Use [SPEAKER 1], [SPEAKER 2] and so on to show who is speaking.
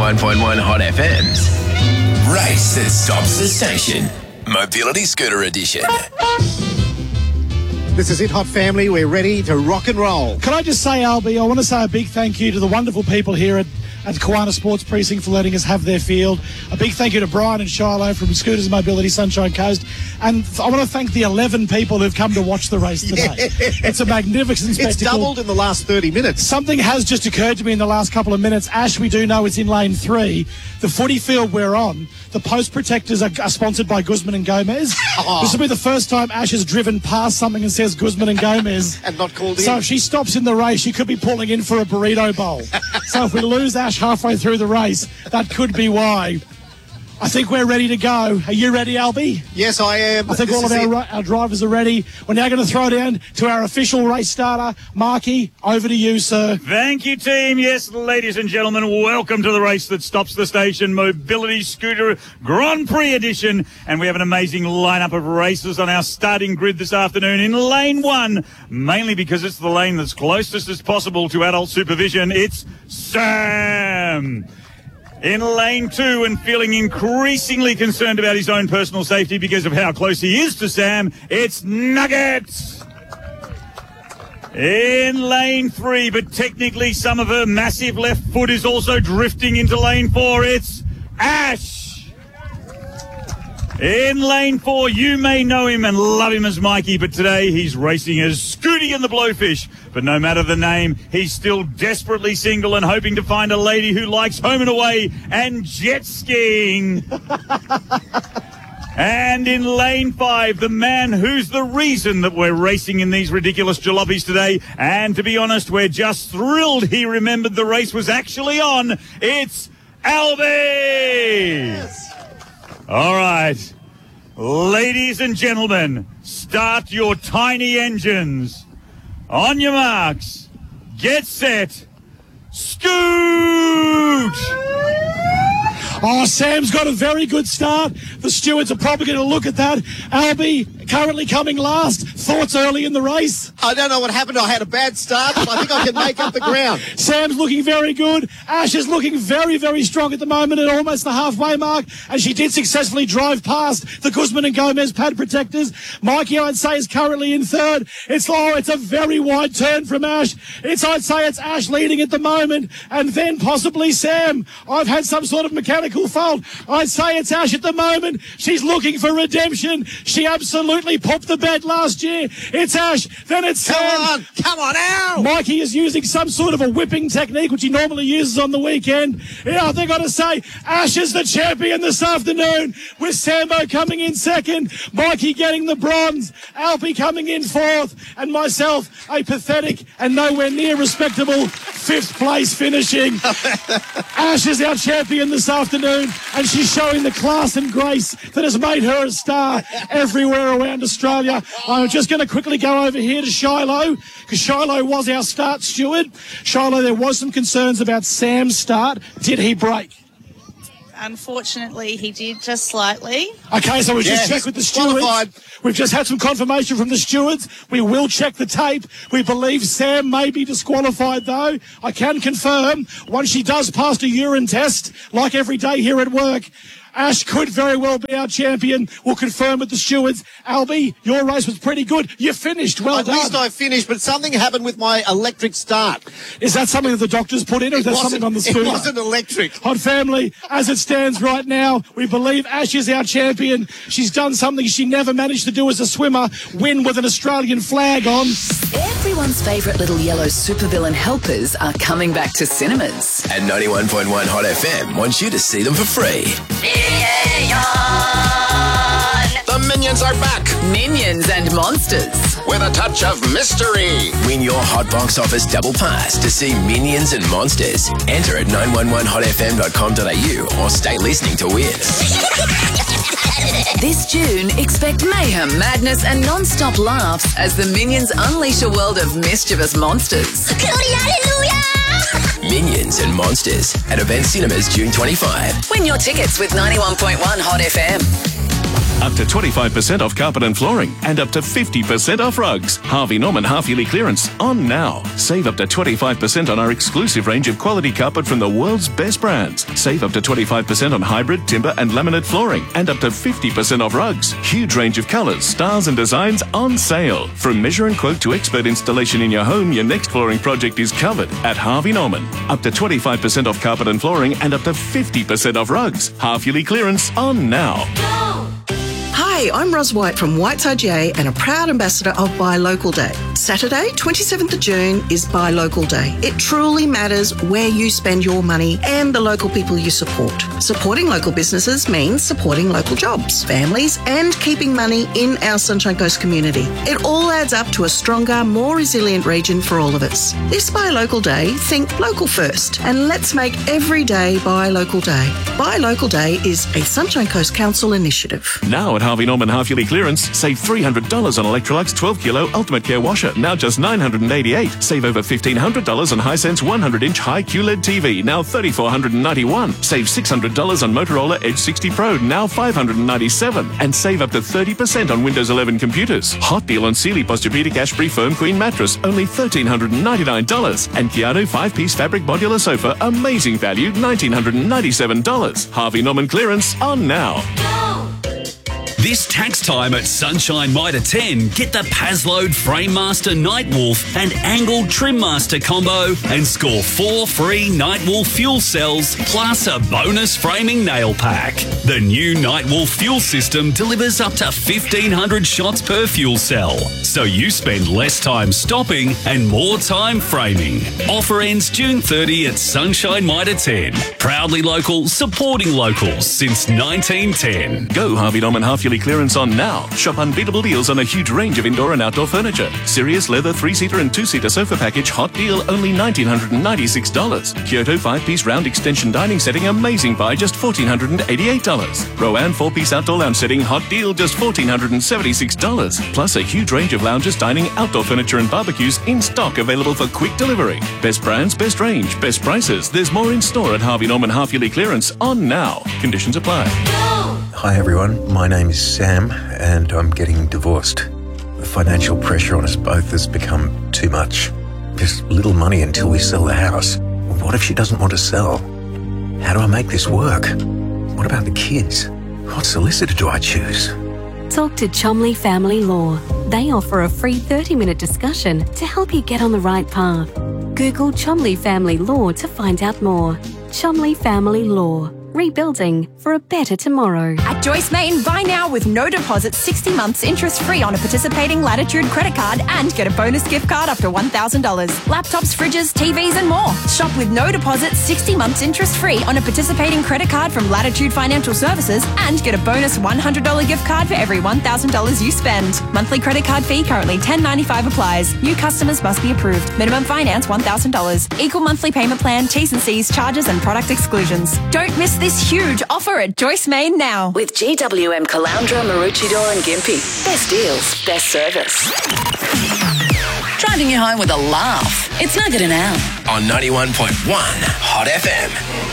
[SPEAKER 1] 91.1 Hot FM's Race That Stops the Station. Mobility Scooter Edition.
[SPEAKER 2] This is it, Hot Family. We're ready to rock and roll.
[SPEAKER 3] Can I just say, Albie, I want to say a big thank you to the wonderful people here at Kiwana Sports Precinct for letting us have their field. A big thank you to Brian and Shiloh from Scooters Mobility Sunshine Coast. And I want to thank the 11 people who've come to watch the race today. Yeah. It's a magnificent spectacle.
[SPEAKER 2] It's doubled in the last 30 minutes.
[SPEAKER 3] Something has just occurred to me in the last couple of minutes. Ash, we do know it's in lane 3. The footy field we're on, the post protectors are sponsored by Guzman and Gomez. Oh. This will be the first time Ash has driven past something and says Guzman and Gomez.
[SPEAKER 2] And not called in.
[SPEAKER 3] So if she stops in the race, she could be pulling in for a burrito bowl. So if we lose Ash halfway through the race, that could be why. I think we're ready to go. Are you ready, Albie?
[SPEAKER 2] Yes, I am.
[SPEAKER 3] I think all of our drivers are ready. We're now going to throw down to our official race starter, Marky. Over to you, sir.
[SPEAKER 4] Thank you, team. Yes, ladies and gentlemen, welcome to the race that stops the station, Mobility Scooter Grand Prix edition. And we have an amazing lineup of races on our starting grid this afternoon in lane 1, mainly because it's the lane that's closest as possible to adult supervision. It's Sam. In lane 2, and feeling increasingly concerned about his own personal safety because of how close he is to Sam, it's Nuggets. In lane 3, but technically some of her massive left foot is also drifting into lane 4, it's Ash. In lane 4, you may know him and love him as Mikey, but today he's racing as Scooty and the Blowfish. But no matter the name, he's still desperately single and hoping to find a lady who likes home and away and jet skiing. And in lane 5, the man who's the reason that we're racing in these ridiculous jalopies today. And to be honest, we're just thrilled he remembered the race was actually on. It's Albie! Yes. All right, ladies and gentlemen, start your tiny engines. On your marks, get set, scoot!
[SPEAKER 3] Oh, Sam's got a very good start. The stewards are probably going to look at that. Albie currently coming last. Thoughts early in the race?
[SPEAKER 2] I don't know what happened. I had a bad start, but I think I can make up the ground.
[SPEAKER 3] Sam's looking very good. Ash is looking very, very strong at the moment at almost the halfway mark, and she did successfully drive past the Guzman and Gomez pad protectors. Mikey, I'd say, is currently in third. It's a very wide turn from Ash. I'd say it's Ash leading at the moment, and then possibly Sam. I've had some sort of mechanical fault. I'd say it's Ash at the moment. She's looking for redemption. She absolutely popped the bed last year. It's Ash, then it's Sam.
[SPEAKER 2] Come on out.
[SPEAKER 3] Mikey is using some sort of a whipping technique, which he normally uses on the weekend. Yeah, I think I've got to say, Ash is the champion this afternoon, with Sambo coming in second, Mikey getting the bronze, Alfie coming in fourth, and myself, a pathetic and nowhere near respectable 5th place finishing. Ash is our champion this afternoon, and she's showing the class and grace that has made her a star everywhere around Australia. I'm just going to quickly go over here to Shiloh, because Shiloh was our start steward. Shiloh, there was some concerns about Sam's start. Did he break?
[SPEAKER 5] Unfortunately, he did, just slightly.
[SPEAKER 3] Okay, so we've just checked with the stewards. We've just had some confirmation from the stewards. We will check the tape. We believe Sam may be disqualified, though. I can confirm, once she does pass a urine test, like every day here at work, Ash could very well be our champion. We'll confirm with the stewards. Albie, your race was pretty good. You finished. Well done.
[SPEAKER 2] At least I finished, but something happened with my electric start.
[SPEAKER 3] Is that something that the doctors put in, or is that something on the scooter?
[SPEAKER 2] It wasn't electric.
[SPEAKER 3] Hot Family, as it stands right now, we believe Ash is our champion. She's done something she never managed to do as a swimmer, win with an Australian flag on.
[SPEAKER 6] Everyone's favourite little yellow supervillain helpers are coming back to cinemas.
[SPEAKER 1] And 91.1 Hot FM wants you to see them for free.
[SPEAKER 7] The Minions are back.
[SPEAKER 6] Minions and Monsters.
[SPEAKER 7] With a touch of mystery.
[SPEAKER 1] Win your Hot Box Office double pass to see Minions and Monsters. Enter at 911hotfm.com.au or stay listening to win.
[SPEAKER 6] This June, expect mayhem, madness and non-stop laughs as the Minions unleash a world of mischievous monsters.
[SPEAKER 1] Minions and Monsters at Event Cinemas June 25.
[SPEAKER 6] Win your tickets with 91.1 Hot FM.
[SPEAKER 8] Up to 25% off carpet and flooring and up to 50% off rugs. Harvey Norman half-yearly clearance on now. Save up to 25% on our exclusive range of quality carpet from the world's best brands. Save up to 25% on hybrid, timber and laminate flooring and up to 50% off rugs. Huge range of colours, styles and designs on sale. From measure and quote to expert installation in your home, your next flooring project is covered at Harvey Norman. Up to 25% off carpet and flooring and up to 50% off rugs. Half-yearly clearance on now.
[SPEAKER 9] Hi, I'm Ros White from White's IGA and a proud ambassador of Buy Local Day. Saturday, 27th of June is Buy Local Day. It truly matters where you spend your money and the local people you support. Supporting local businesses means supporting local jobs, families and keeping money in our Sunshine Coast community. It all adds up to a stronger, more resilient region for all of us. This Buy Local Day, think local first and let's make every day Buy Local Day. Buy Local Day is a Sunshine Coast Council initiative.
[SPEAKER 8] Now at Harvey Norman half-yearly clearance, save $300 on Electrolux 12kg Ultimate Care washer, now just $988. Save over $1,500 on Hisense 100-inch high QLED TV, now $3,491. Save $600 on Motorola Edge 60 Pro, now $597. And save up to 30% on Windows 11 computers. Hot deal on Sealy Posturepedic Ashbury Firm Queen mattress, only $1,399. And Keanu 5-piece fabric modular sofa, amazing value, $1,997. Harvey Norman clearance on now.
[SPEAKER 10] This tax time at Sunshine Mitre 10, get the Pasload Frame Master Nightwolf and Angled Trim Master combo and score 4 free Nightwolf fuel cells plus a bonus framing nail pack. The new Nightwolf fuel system delivers up to 1,500 shots per fuel cell, so you spend less time stopping and more time framing. Offer ends June 30 at Sunshine Mitre 10. Proudly local, supporting locals since 1910.
[SPEAKER 8] Go Harvey Norman half-yearly clearance on now. Shop unbeatable deals on a huge range of indoor and outdoor furniture. Sirius leather 3-seater and 2-seater sofa package, hot deal, only $1,996. Kyoto 5-piece round extension dining setting, amazing buy, just $1,488. Rowan 4-piece outdoor lounge setting, hot deal, just $1,476. Plus a huge range of lounges, dining, outdoor furniture and barbecues in stock, available for quick delivery. Best brands, best range, best prices. There's more in store at Harvey Norman half-yearly clearance on now. Conditions apply.
[SPEAKER 11] Hi everyone, my name is Sam and I'm getting divorced. The financial pressure on us both has become too much. There's little money until we sell the house. What if she doesn't want to sell? How do I make this work? What about the kids? What solicitor do I choose?
[SPEAKER 12] Talk to Chomley Family Law. They offer a free 30-minute discussion to help you get on the right path. Google Chomley Family Law to find out more. Chomley Family Law. Rebuilding for a better tomorrow.
[SPEAKER 13] At Joyce Main, buy now with no deposit, 60 months interest-free on a participating Latitude credit card and get a bonus gift card up to $1,000. Laptops, fridges, TVs and more. Shop with no deposit, 60 months interest-free on a participating credit card from Latitude Financial Services and get a bonus $100 gift card for every $1,000 you spend. Monthly credit card fee currently $10.95 applies. New customers must be approved. Minimum finance $1,000. Equal monthly payment plan, T's and C's, charges and product exclusions. Don't miss this huge offer at Joyce Main now.
[SPEAKER 6] With GWM Caloundra, Maroochydore and Gympie. Best deals, best service. Driving you home with a laugh. It's Nugget and Al.
[SPEAKER 1] On 91.1 Hot FM.